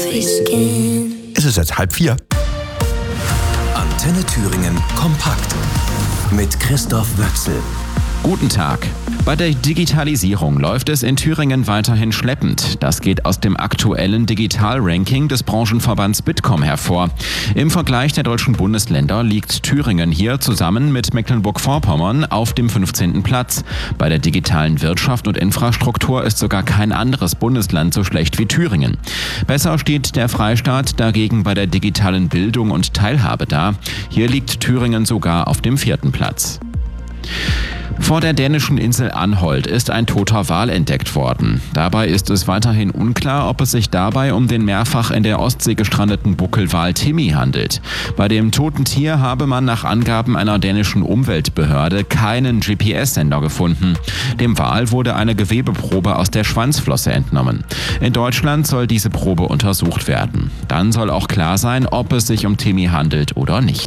Es ist jetzt 3:30. Antenne Thüringen kompakt mit Christoph Wöchsel. Guten Tag. Bei der Digitalisierung läuft es in Thüringen weiterhin schleppend. Das geht aus dem aktuellen Digital-Ranking des Branchenverbands Bitkom hervor. Im Vergleich der deutschen Bundesländer liegt Thüringen hier zusammen mit Mecklenburg-Vorpommern auf dem 15. Platz. Bei der digitalen Wirtschaft und Infrastruktur ist sogar kein anderes Bundesland so schlecht wie Thüringen. Besser steht der Freistaat dagegen bei der digitalen Bildung und Teilhabe da. Hier liegt Thüringen sogar auf dem 4. Platz. Vor der dänischen Insel Anholt ist ein toter Wal entdeckt worden. Dabei ist es weiterhin unklar, ob es sich dabei um den mehrfach in der Ostsee gestrandeten Buckelwal Timmy handelt. Bei dem toten Tier habe man nach Angaben einer dänischen Umweltbehörde keinen GPS-Sender gefunden. Dem Wal wurde eine Gewebeprobe aus der Schwanzflosse entnommen. In Deutschland soll diese Probe untersucht werden. Dann soll auch klar sein, ob es sich um Timmy handelt oder nicht.